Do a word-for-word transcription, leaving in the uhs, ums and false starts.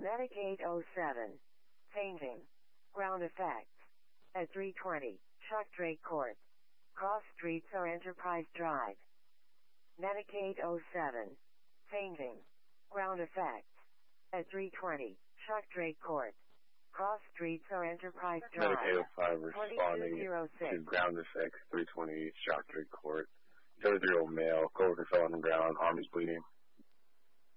Medic eight oh seven. Painting. Ground effects. At three twenty, Chuck Drake Court. Cross Streets or Enterprise Drive. Medic eight oh seven. Painting. Ground effects. At three twenty, Chuck Drake Court. Cross Streets or Enterprise Drive. Medic eight oh five responding to ground effects, three twenty, Chuck Drake Court. thirty-three-year-old male, cold and fell on the ground, arm is bleeding.